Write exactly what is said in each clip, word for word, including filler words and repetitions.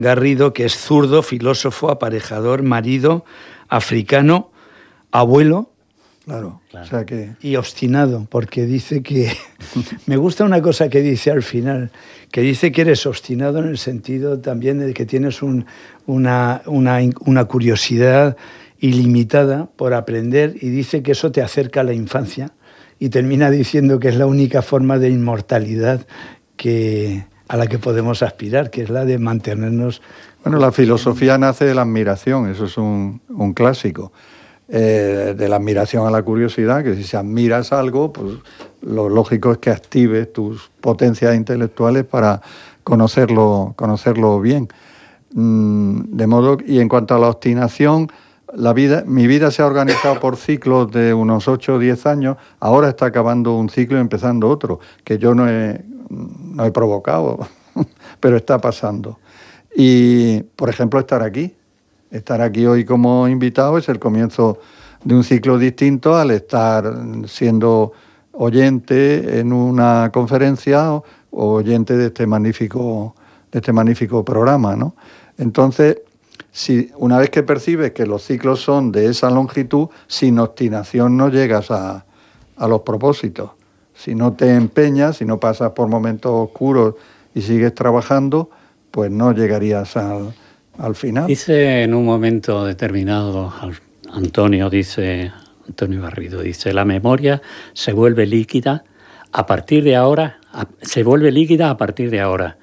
Garrido, que es zurdo, filósofo, aparejador, marido, africano, abuelo. Claro, claro. O sea que... Y obstinado, porque dice que... Me gusta una cosa que dice al final, que dice que eres obstinado en el sentido también de que tienes un, una, una, una curiosidad ilimitada por aprender, y dice que eso te acerca a la infancia, y termina diciendo que es la única forma de inmortalidad que, a la que podemos aspirar, que es la de mantenernos... Bueno, la filosofía nace de la admiración, eso es un, un clásico. Eh, de la admiración a la curiosidad, que si admiras algo, pues lo lógico es que actives tus potencias intelectuales para conocerlo, conocerlo bien. Mm, de modo, y en cuanto a la obstinación, la vida, mi vida se ha organizado por ciclos de unos ocho o diez años, ahora está acabando un ciclo y empezando otro, que yo no he, no he provocado, pero está pasando. Y, por ejemplo, estar aquí. Estar aquí hoy como invitado es el comienzo de un ciclo distinto al estar siendo oyente en una conferencia o oyente de este magnífico, de este magnífico programa, ¿no? Entonces, si una vez que percibes que los ciclos son de esa longitud, sin obstinación no llegas a, a los propósitos. Si no te empeñas, si no pasas por momentos oscuros y sigues trabajando, pues no llegarías al... al final. Dice en un momento determinado, Antonio dice, Antonio Garrido dice, la memoria se vuelve líquida a partir de ahora, a, se vuelve líquida a partir de ahora,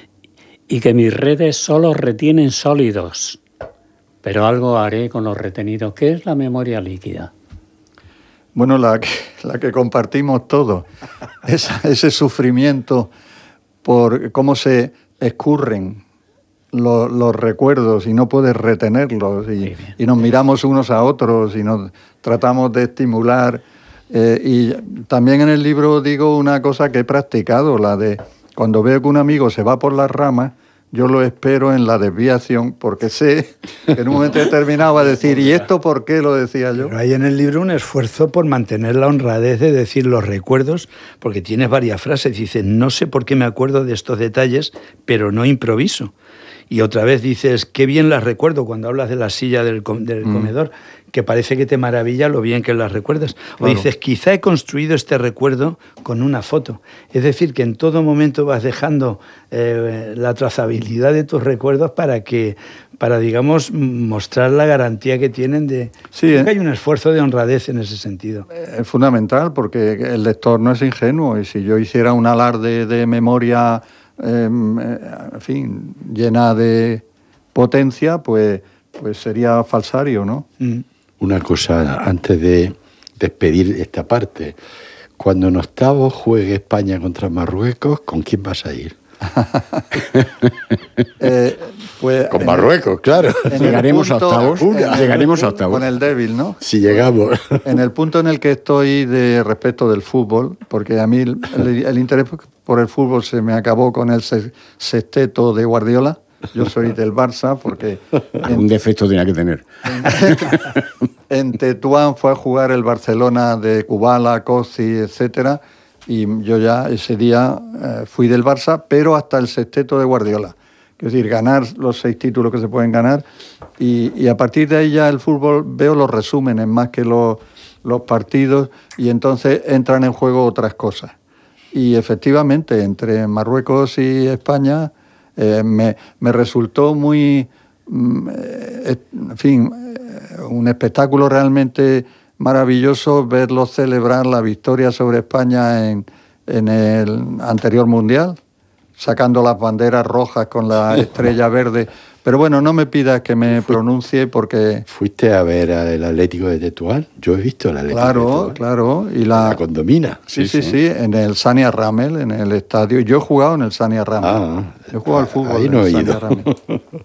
y que mis redes solo retienen sólidos, pero algo haré con los retenidos. ¿Qué es la memoria líquida? Bueno, la que, la que compartimos todos, Esa, ese sufrimiento por cómo se escurren Los, los recuerdos y no puedes retenerlos y, y nos miramos unos a otros y nos tratamos de estimular eh, y también en el libro digo una cosa que he practicado, la de cuando veo que un amigo se va por las ramas, yo lo espero en la desviación porque sé que en un momento determinado va a decir ¿y esto por qué lo decía yo? Pero hay en el libro un esfuerzo por mantener la honradez de decir los recuerdos, porque tienes varias frases, dices no sé por qué me acuerdo de estos detalles, pero no improviso. Y otra vez dices, qué bien las recuerdo, cuando hablas de la silla del, com- del mm. comedor, que parece que te maravilla lo bien que las recuerdas. Claro. O dices, quizá he construido este recuerdo con una foto. Es decir, que en todo momento vas dejando eh, la trazabilidad de tus recuerdos para que, para, digamos, mostrar la garantía que tienen de... Sí, Creo eh. que hay un esfuerzo de honradez en ese sentido. Es fundamental, porque el lector no es ingenuo, y si yo hiciera un alarde de memoria... Eh, en fin, llena de potencia, pues, pues sería falsario, ¿no? Mm. Una cosa, antes de despedir esta parte, cuando en octavos juegue España contra Marruecos, ¿con quién vas a ir? eh, pues, con Marruecos, claro. Llegaremos a octavos. Llegaremos a octavos. Con el débil, ¿no? Si llegamos. En el punto en el que estoy de respecto del fútbol, porque a mí el, el, el interés por el fútbol se me acabó con el sexteto de Guardiola. Yo soy del Barça porque... En, un defecto tenía que tener. En, en Tetuán fue a jugar el Barcelona de Kubala, Cosi, etcétera, y yo ya ese día eh, fui del Barça, pero hasta el sexteto de Guardiola. Es decir, ganar los seis títulos que se pueden ganar, y, y a partir de ahí ya el fútbol veo los resúmenes más que los, los partidos, y entonces entran en juego otras cosas. Y efectivamente, entre Marruecos y España... Eh, me, me resultó muy, eh, en fin, eh, un espectáculo realmente maravilloso verlos celebrar la victoria sobre España en, en el anterior Mundial, sacando las banderas rojas con la estrella verde. Pero bueno, no me pidas que me pronuncie porque... ¿Fuiste a ver al Atlético de Tetuán? Yo he visto el Atlético claro, de Tetuán. Claro, claro. Y la, la condomina. Sí, sí, sí, sí, en el Sania Ramel, en el estadio. Yo he jugado en el Sania Ramel. Ah, yo he jugado al fútbol ahí no en el he Sania ido. Ramel.